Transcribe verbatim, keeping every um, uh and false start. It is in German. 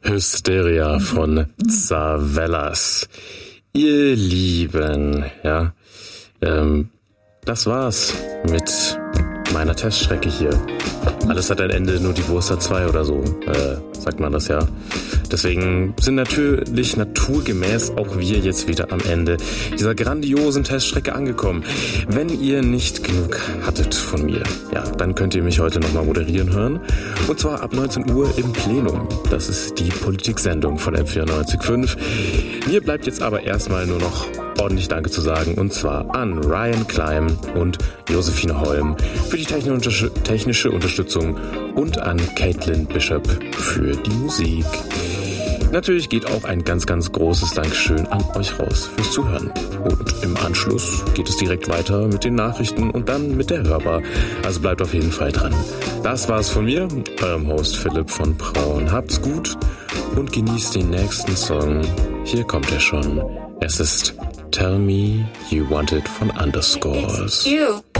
Hysteria von Zavellas. Ihr Lieben, ja, ähm, das war's mit meiner Teststrecke hier. Alles hat ein Ende, nur die Wurst hat zwei oder so, äh, sagt man das ja. Deswegen sind natürlich naturgemäß auch wir jetzt wieder am Ende dieser grandiosen Teststrecke angekommen. Wenn ihr nicht genug hattet von mir, ja, dann könnt ihr mich heute nochmal moderieren hören. Und zwar ab neunzehn Uhr im Plenum. Das ist die Politik-Sendung von M vierundneunzig Komma fünf. Mir bleibt jetzt aber erstmal nur noch ordentlich Danke zu sagen, und zwar an Ryan Klein und Josephine Holm für die technische Unterstützung und an Caitlin Bishop für die Musik. Natürlich geht auch ein ganz, ganz großes Dankeschön an euch raus fürs Zuhören. Und im Anschluss geht es direkt weiter mit den Nachrichten und dann mit der Hörbar. Also bleibt auf jeden Fall dran. Das war's von mir, eurem Host Philipp von Braun. Habt's gut und genießt den nächsten Song. Hier kommt er schon. Es ist Tell Me You Want It von Underscores. It's you.